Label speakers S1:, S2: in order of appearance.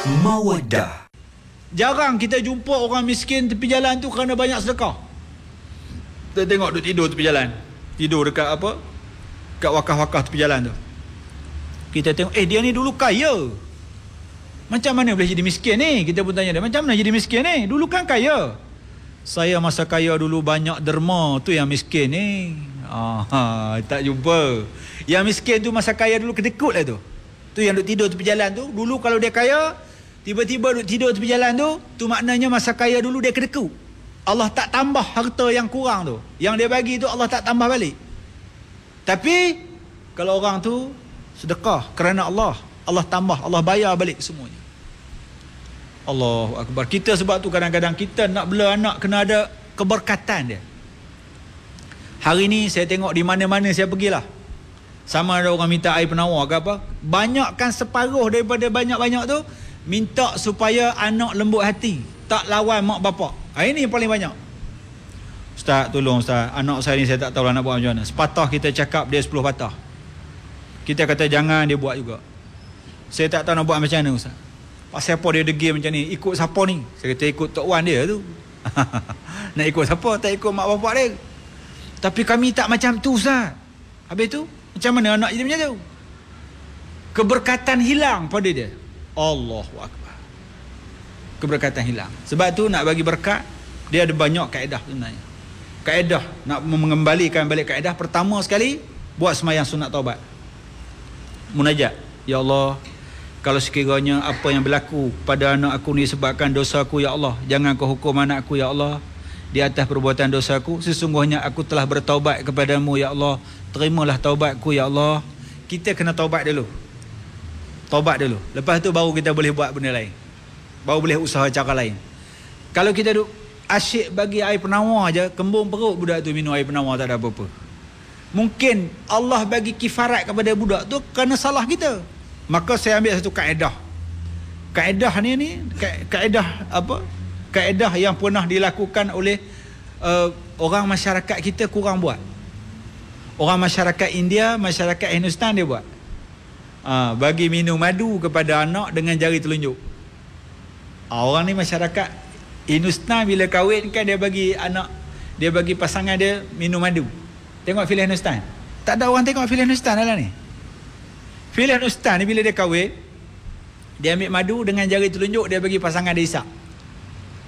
S1: Mawaddah. Jarang kita jumpa orang miskin tepi jalan tu kerana banyak sedekah. Kita tengok duduk tidur tepi jalan. Tidur dekat apa? Kat wakaf-wakaf tepi jalan tu. Kita tengok, dia ni dulu kaya. Macam mana boleh jadi miskin ni? Kita pun tanya dia, macam mana jadi miskin ni? Dulu kan kaya. Saya masa kaya dulu banyak derma, tu yang miskin ni. Tak jumpa. Yang miskin tu masa kaya dulu kedekut lah tu. Tu yang duduk tidur tepi jalan tu. Dulu kalau dia kaya, tiba-tiba duduk tidur tepi jalan tu maknanya masa kaya dulu dia kedekut. Allah tak tambah harta yang kurang tu. Yang dia bagi tu Allah tak tambah balik. Tapi kalau orang tu sedekah kerana Allah, Allah tambah, Allah bayar balik semuanya. Allahu Akbar. Kita sebab tu kadang-kadang kita nak bela anak kena ada keberkatan dia. Hari ni saya tengok di mana-mana saya pergilah. Sama ada orang minta air penawar ke apa, banyakkan separuh daripada banyak-banyak tu minta supaya anak lembut hati, tak lawan mak bapak. Ini yang paling banyak. Ustaz, tolong Ustaz, anak saya ni saya tak tahu lah nak buat macam mana. Sepatah kita cakap, dia 10 patah. Kita kata jangan, dia buat juga. Saya tak tahu nak buat macam mana Ustaz. Pasal apa dia degil macam ni? Ikut siapa ni? Saya kata ikut Tok Wan dia tu. Nak ikut siapa? Tak ikut mak bapak dia. Tapi kami tak macam tu Ustaz. Habis tu macam mana anak jadi macam tu? Keberkatan hilang pada dia. Allahu Akbar. Keberkatan hilang. Sebab tu nak bagi berkat, dia ada banyak kaedah sebenarnya. Kaedah nak mengembalikan balik kaedah, pertama sekali buat sembahyang sunat taubat. Munajat, ya Allah, kalau sekiranya apa yang berlaku pada anak aku ni sebabkan dosa aku, ya Allah, jangan kau hukum anak aku, ya Allah, di atas perbuatan dosa aku. Sesungguhnya aku telah bertaubat kepadamu, ya Allah, terimalah taubatku, ya Allah. Kita kena taubat dulu. Taubat dulu. Lepas tu baru kita boleh buat benda lain. Baru boleh usaha cara lain. Kalau kita duk asyik bagi air penawar je, kembung perut budak tu minum air penawar tak ada apa-apa. Mungkin Allah bagi kifarat kepada budak tu kerana salah kita. Maka saya ambil satu kaedah. Kaedah ni kaedah apa? Kaedah yang pernah dilakukan oleh orang masyarakat kita kurang buat. Orang masyarakat India, masyarakat Hindustan dia buat. Bagi minum madu kepada anak dengan jari telunjuk. Orang ni masyarakat Hindustan bila kahwin kan dia bagi anak, dia bagi pasangan dia minum madu. Tengok filem Hindustan. Tak ada orang tengok filem Hindustan lah ni. Filem Hindustan ni bila dia kahwin, dia ambil madu dengan jari telunjuk, dia bagi pasangan dia isap.